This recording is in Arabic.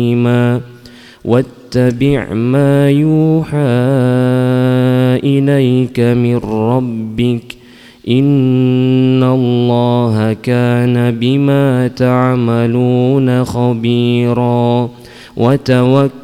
واتبع ما يوحى إليك من ربك إن الله كان بما تعملون خبيرا. وتوكل